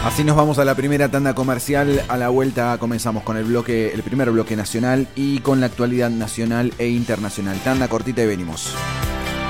Así nos vamos a la primera tanda comercial. A la vuelta comenzamos con el primer bloque nacional y con la actualidad nacional e internacional. Tanda cortita y venimos.